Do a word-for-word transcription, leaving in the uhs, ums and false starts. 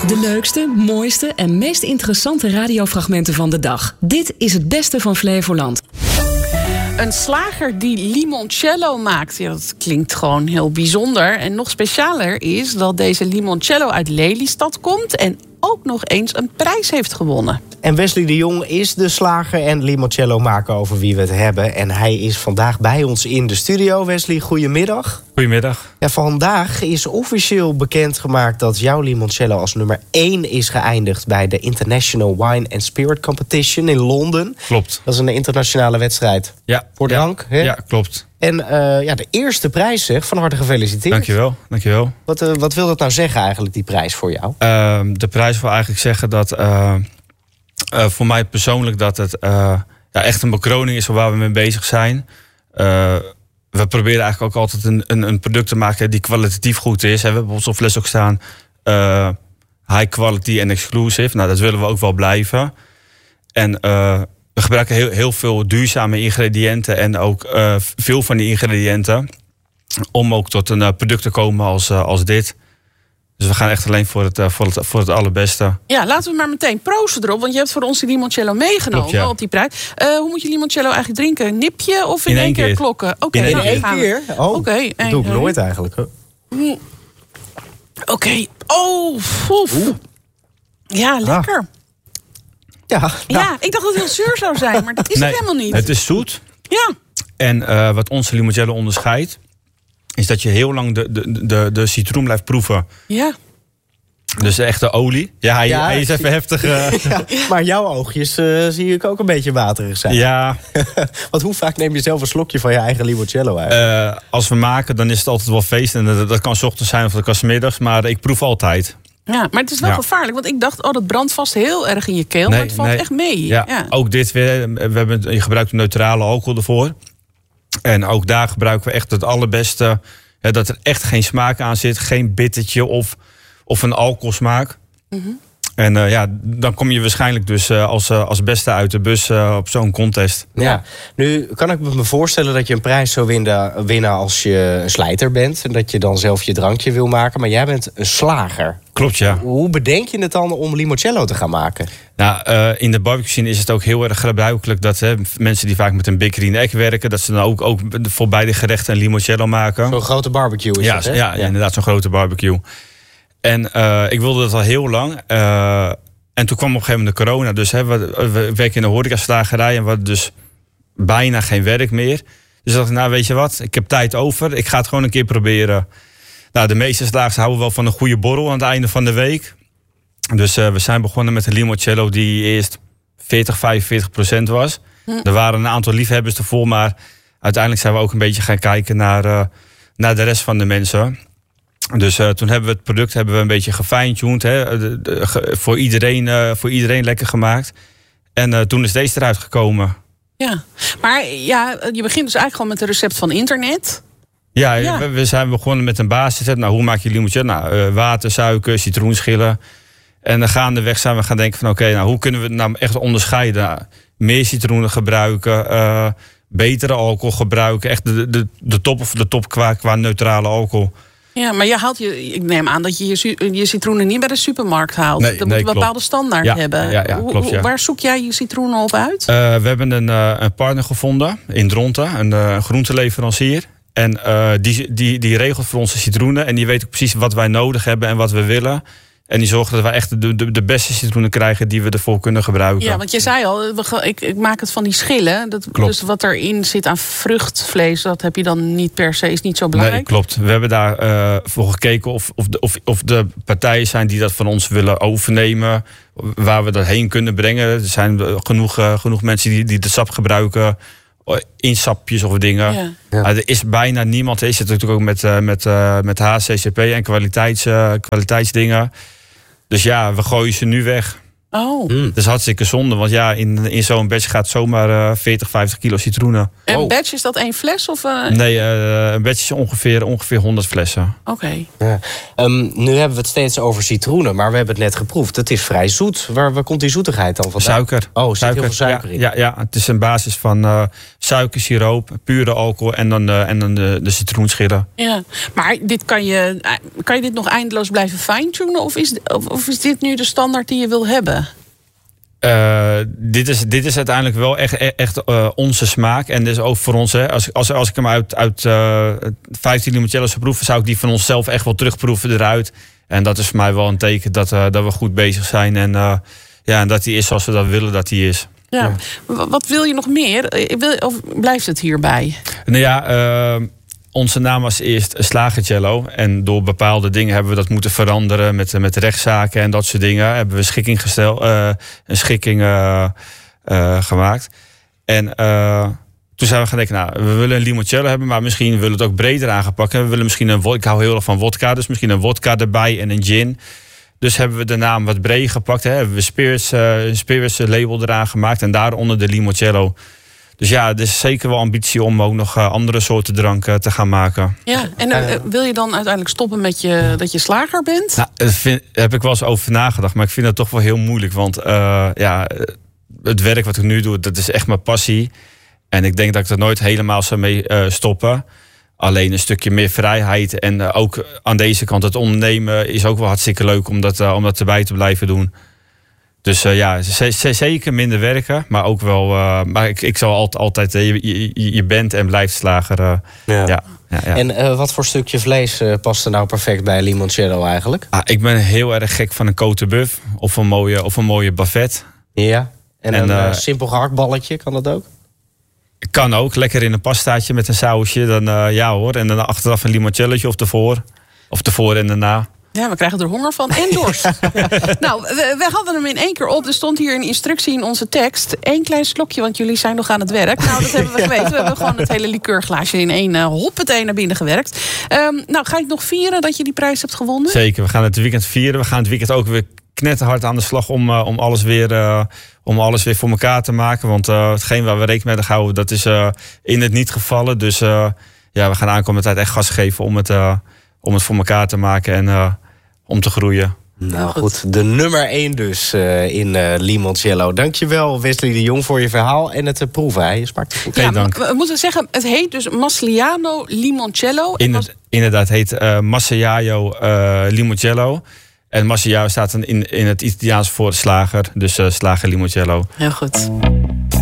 De leukste, mooiste en meest interessante radiofragmenten van de dag. Dit is het beste van Flevoland. Een slager die limoncello maakt. Ja, dat klinkt gewoon heel bijzonder. En nog specialer is dat deze limoncello uit Lelystad komt en ook nog eens een prijs heeft gewonnen. En Wesley de Jong is de slager en limoncello maker over wie we het hebben. En hij is vandaag bij ons in de studio. Wesley, goedemiddag. Goedemiddag. Ja, vandaag is officieel bekendgemaakt dat jouw limoncello als nummer één is geëindigd bij de International Wine and Spirit Competition in Londen. Klopt. Dat is een internationale wedstrijd ja, voor drank. Ja, hè? ja klopt. En uh, ja, de eerste prijs, zeg. Van harte gefeliciteerd. Dankjewel. Dankjewel. Wat, uh, wat wil dat nou zeggen eigenlijk, die prijs voor jou? Uh, de prijs wil eigenlijk zeggen dat uh, uh, voor mij persoonlijk dat het uh, ja, echt een bekroning is waar we mee bezig zijn. Uh, we proberen eigenlijk ook altijd een, een, een product te maken die kwalitatief goed is. We hebben op onze fles ook staan uh, high quality en exclusive. Nou, dat willen we ook wel blijven. En uh, we gebruiken heel, heel veel duurzame ingrediënten en ook uh, veel van die ingrediënten om ook tot een uh, product te komen als, uh, als dit. Dus we gaan echt alleen voor het, uh, voor het, voor het allerbeste. Ja, laten we maar meteen proosten erop. Want je hebt voor ons die limoncello meegenomen. Klopt, ja. Op die prijs. Uh, hoe moet je limoncello eigenlijk drinken? Een nipje of in, in één, één keer, keer klokken? Oké, okay, in nou, één keer? Oh, okay, dat doe ik nooit eigenlijk. Oké. Okay. Oh, foef. Ja, lekker. Ah. Ja, nou. ja, ik dacht dat het heel zuur zou zijn, maar dat is nee, het helemaal niet. Het is zoet. Ja. En uh, wat onze limoncello onderscheidt, is dat je heel lang de, de, de, de citroen blijft proeven. Ja. Dus de echte olie. Ja, hij, ja, hij is even heftig. Uh... Ja, maar jouw oogjes uh, zie ik ook een beetje waterig zijn. Ja. Want hoe vaak neem je zelf een slokje van je eigen limoncello uit? Uh, als we maken, dan is het altijd wel feest. En dat, dat kan 's ochtends zijn of dat kan 's middags. Maar ik proef altijd. Ja, maar het is wel ja. gevaarlijk. Want ik dacht, oh, dat brandt vast heel erg in je keel. Nee, maar het valt nee. echt mee. Ja, ja. Ook dit weer. We hebben, je gebruikt een neutrale alcohol ervoor. En ook daar gebruiken we echt het allerbeste. Ja, dat er echt geen smaak aan zit. Geen bittertje of, of een alcoholsmaak. Mm-hmm. En uh, ja, dan kom je waarschijnlijk dus uh, als, uh, als beste uit de bus uh, op zo'n contest. Ja, nu kan ik me voorstellen dat je een prijs zou winnen, winnen als je een slijter bent. En dat je dan zelf je drankje wil maken. Maar jij bent een slager. Klopt, ja. Hoe bedenk je het dan om limoncello te gaan maken? Nou, uh, in de barbecue scene is het ook heel erg gebruikelijk dat hè, mensen die vaak met een bakery in ek werken, dat ze dan ook, ook voor beide gerechten een limoncello maken. Zo'n grote barbecue is ja, dat, hè? Ja, ja, inderdaad, zo'n grote barbecue. En uh, ik wilde dat al heel lang. Uh, en toen kwam op een gegeven moment de corona. Dus hè, we, we werken in de horecaslagerij en we hadden dus bijna geen werk meer. Dus dacht ik, nou weet je wat, ik heb tijd over. Ik ga het gewoon een keer proberen. Nou, de meeste slagers houden wel van een goede borrel aan het einde van de week. Dus uh, we zijn begonnen met een limoncello die eerst veertig, vijfenveertig procent was. Hm. Er waren een aantal liefhebbers ervoor, maar uiteindelijk zijn we ook een beetje gaan kijken naar, uh, naar de rest van de mensen. Dus uh, toen hebben we het product hebben we een beetje gefine-tuned. Hè, de, de, ge, voor, iedereen, uh, voor iedereen lekker gemaakt. En uh, toen is deze eruit gekomen. Ja, maar ja, je begint dus eigenlijk gewoon met een recept van internet. Ja, ja. We, we zijn begonnen met een basis. Nou, hoe maak je limoncello? Nou, uh, water, suiker, citroenschillen. En dan gaandeweg zijn we gaan denken van oké, okay, nou hoe kunnen we het nou echt onderscheiden? Nou, meer citroenen gebruiken, uh, betere alcohol gebruiken. Echt de, de, de top of de top qua, qua neutrale alcohol. Ja, maar je haalt je, ik neem aan dat je je, je citroenen niet bij de supermarkt haalt. Nee, dat nee, moet een bepaalde standaard ja, hebben. Ja, ja, hoe, klopt, ja. Waar zoek jij je citroenen op uit? Uh, we hebben een, uh, een partner gevonden in Dronten, een uh, groenteleverancier. En uh, die, die, die regelt voor onze citroenen. En die weet ook precies wat wij nodig hebben en wat we willen. En die zorgen dat wij echt de, de, de beste citroenen krijgen die we ervoor kunnen gebruiken. Ja, want je zei al, we, ik, ik maak het van die schillen. Dat, dus wat erin zit aan vruchtvlees, dat heb je dan niet per se, is niet zo belangrijk. Nee, klopt. We hebben daar uh, voor gekeken of, of, de, of, of de partijen zijn die dat van ons willen overnemen. Waar we dat heen kunnen brengen. Er zijn genoeg, uh, genoeg mensen die, die de sap gebruiken in sapjes of dingen. Ja. Ja. Uh, er is bijna niemand. Er zit natuurlijk ook met, uh, met, uh, met H C C P en kwaliteits, uh, kwaliteitsdingen. Dus ja, we gooien ze nu weg. Oh. Mm. Dat is hartstikke zonde, want ja, in, in zo'n batch gaat zomaar uh, veertig, vijftig kilo citroenen. En Oh. een batch, is dat één fles? Of, uh... Nee, uh, een batch is ongeveer, ongeveer honderd flessen. Oké. Okay. Ja. Um, nu hebben we het steeds over citroenen, maar we hebben het net geproefd. Het is vrij zoet. Waar, waar komt die zoetigheid dan vandaan? Suiker. Oh, er zit suiker. heel veel suiker ja, in. Ja, ja, het is een basis van uh, suiker, siroop, pure alcohol en dan, uh, en dan de, de citroenschillen. Ja, maar dit kan je, kan je dit nog eindeloos blijven fine-tunen? Of is, of, of is dit nu de standaard die je wil hebben? Uh, dit, is, dit is uiteindelijk wel echt, echt uh, onze smaak. En dus ook voor ons, hè, als, als, als ik hem uit, uit uh, vijftien limoncello's zou proeven, zou ik die van onszelf echt wel terugproeven eruit. En dat is voor mij wel een teken dat, uh, dat we goed bezig zijn. En, uh, ja, en dat die is zoals we dat willen dat die is. Ja. Ja. Wat wil je nog meer? Wil, of blijft het hierbij? Nou ja, uh, onze naam was eerst Slagercello. En door bepaalde dingen hebben we dat moeten veranderen. Met, met rechtszaken en dat soort dingen. Hebben we schikking gesteld, uh, een schikking uh, uh, gemaakt. En uh, toen zijn we gaan denken, nou, we willen een limoncello hebben, maar misschien willen we het ook breder aangepakt. We willen misschien een, ik hou heel erg van wodka, dus misschien een wodka erbij en een gin. Dus hebben we de naam wat breder gepakt. Hè. Hebben we spirits, uh, een spirits label eraan gemaakt en daaronder de limoncello. Dus ja, er is zeker wel ambitie om ook nog uh, andere soorten dranken te gaan maken. Ja, en uh, wil je dan uiteindelijk stoppen met je, dat je slager bent? Nou, daar vind, heb ik wel eens over nagedacht, maar ik vind het toch wel heel moeilijk. Want uh, ja, het werk wat ik nu doe, dat is echt mijn passie. En ik denk dat ik er nooit helemaal zou mee uh, stoppen. Alleen een stukje meer vrijheid. En uh, ook aan deze kant het ondernemen is ook wel hartstikke leuk om dat, uh, om dat erbij te blijven doen. Dus uh, ja, z- z- zeker minder werken. Maar ook wel, uh, maar ik, ik zal altijd, altijd uh, je, je, je bent en blijft slager. Uh, Ja. ja, ja, ja. En uh, wat voor stukje vlees uh, past er nou perfect bij limoncello eigenlijk? Ah, ik ben heel erg gek van een côte bœuf of een mooie, of een mooie buffet. Ja. En, En, een uh, uh, simpel gehaktballetje, kan dat ook? Kan ook, lekker in een pastaatje met een sausje. Dan uh, ja hoor, en dan achteraf een limoncellootje of ervoor. Of ervoor en daarna. Ja, we krijgen er honger van en dorst. Ja. Nou, we, we hadden hem in één keer op. Er stond hier een instructie in onze tekst. Eén klein slokje, want jullie zijn nog aan het werk. Nou, dat hebben we geweten. We hebben gewoon het hele likeurglaasje in één uh, hoppatee naar binnen gewerkt. Um, nou, ga je het nog vieren dat je die prijs hebt gewonnen? Zeker, we gaan het weekend vieren. We gaan het weekend ook weer knetterhard aan de slag om, uh, om, alles, weer, uh, om alles weer voor elkaar te maken. Want uh, hetgeen waar we rekening mee houden, dat is uh, in het niet gevallen. Dus uh, ja, we gaan aankomende tijd echt gas geven om het, uh, om het voor elkaar te maken en uh, om te groeien. Nou goed, de nummer één dus uh, in uh, limoncello. Dankjewel Wesley de Jong voor je verhaal en het uh, proeven. Hij smaakt goed. Ja, dank. we moeten zeggen, het heet dus Masliano Limoncello. In het, inderdaad, het heet uh, Massajaio uh, Limoncello. En Massajaio staat dan in, in het Italiaans voor slager. Dus uh, slager limoncello. Heel goed.